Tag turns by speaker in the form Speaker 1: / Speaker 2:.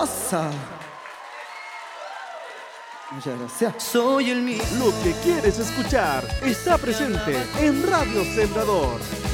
Speaker 1: hermosa. Muchas gracias.
Speaker 2: Soy el mismo.
Speaker 3: Lo que quieres escuchar está presente en Radio Sembrador.